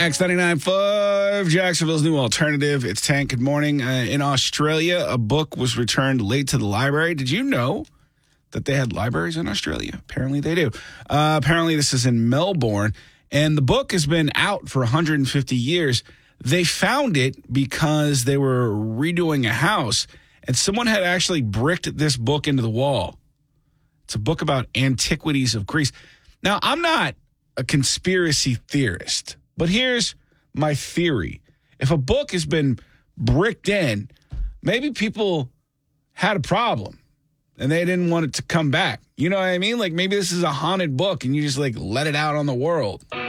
X99.5, Jacksonville's new alternative. It's Tank. Good morning. In Australia, a book was returned late to the library. Did you know that they had libraries in Australia? Apparently they do. Apparently this is in Melbourne, and the book has been out for 150 years. They found it because they were redoing a house, and someone had actually bricked this book into the wall. It's a book about antiquities of Greece. Now, I'm not a conspiracy theorist, but here's my theory. If a book has been bricked in, maybe people had a problem and they didn't want it to come back. You know what I mean? Like maybe this is a haunted book and you just like let it out on the world.